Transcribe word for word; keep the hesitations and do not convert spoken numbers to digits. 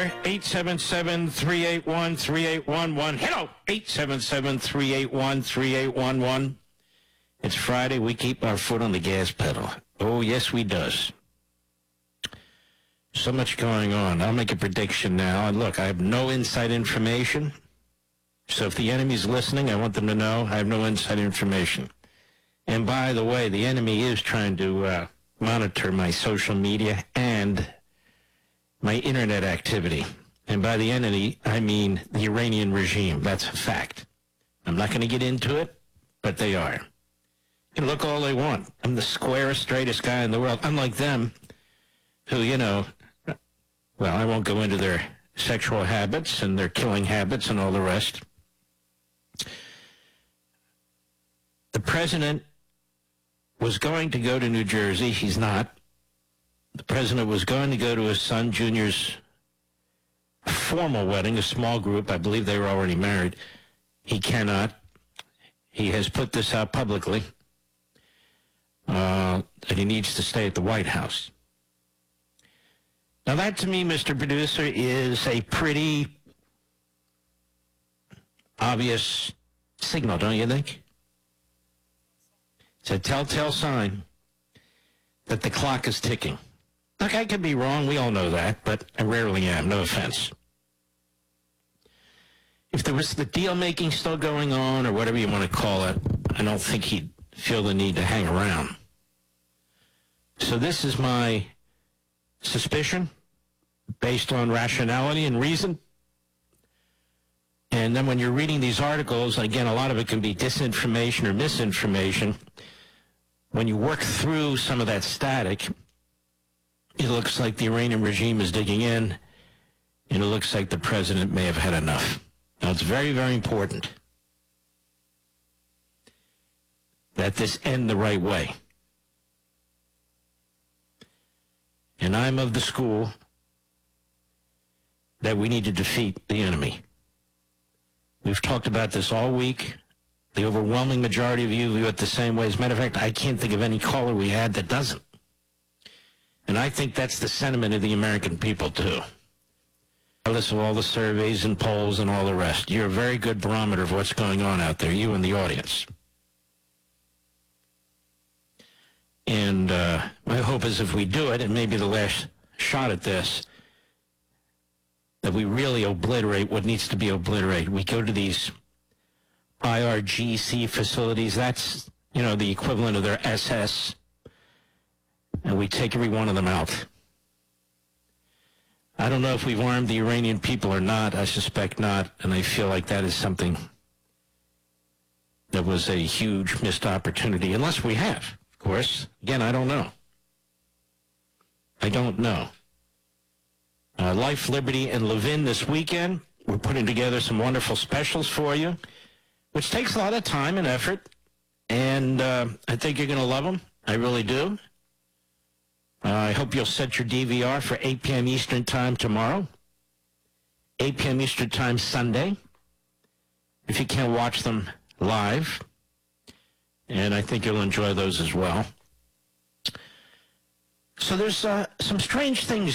eight seven seven, three eight one, three eight one one. Hello, eight seven seven, three eight one, three eight one one. It's Friday. We keep our foot on the gas pedal. Oh, yes, we does. So much going on. I'll make a prediction now. And look, I have no inside information. So if the enemy's listening, I want them to know I have no inside information. And by the way, the enemy is trying to uh, monitor my social media and my internet activity. And by the enemy, I mean the Iranian regime. That's a fact. I'm not going to get into it, but they are. You can look all they want. I'm the squarest, straightest guy in the world. Unlike them, who, you know, well, I won't go into their sexual habits and their killing habits and all the rest. The president was going to go to New Jersey. He's not. The president was going to go to his son Junior's formal wedding, a small group. I believe they were already married. He cannot. He has put this out publicly, uh, that he needs to stay at the White House. Now that to me, Mister Producer, is a pretty obvious signal, don't you think? It's a telltale sign that the clock is ticking. Look, I could be wrong. We all know that, but I rarely am. No offense. If there was the deal-making still going on, or whatever you want to call it, I don't think he'd feel the need to hang around. So this is my suspicion, based on rationality and reason. And then when you're reading these articles, again, a lot of it can be disinformation or misinformation. When you work through some of that static, it looks like the Iranian regime is digging in, and it looks like the president may have had enough. Now, it's very, very important that this end the right way. And I'm of the school that we need to defeat the enemy. We've talked about this all week. The overwhelming majority of you view it the same way. As a matter of fact, I can't think of any caller we had that doesn't. And I think that's the sentiment of the American people, too. Regardless of all the surveys and polls and all the rest, you're a very good barometer of what's going on out there, you and the audience. And uh, my hope is if we do it, and maybe the last shot at this, that we really obliterate what needs to be obliterated. We go to these I R G C facilities. That's, you know, the equivalent of their S S. And we take every one of them out. I don't know if we've armed the Iranian people or not. I suspect not. And I feel like that is something that was a huge missed opportunity. Unless we have, of course. Again, I don't know. I don't know. Uh, Life, Liberty, and Levin this weekend. We're putting together some wonderful specials for you, which takes a lot of time and effort. And uh, I think you're going to love them. I really do. Uh, I hope you'll set your D V R for eight p.m. Eastern Time tomorrow, eight p.m. Eastern Time Sunday, if you can't watch them live. And I think you'll enjoy those as well. So there's uh, some strange things